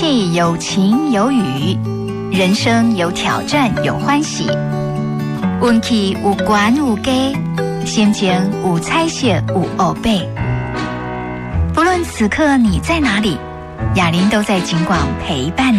内有晴有雨，人生有挑战有欢喜，运气有悬有低，心情有彩色有黑白。不论此刻你在哪里，雅琳都在警广陪伴你。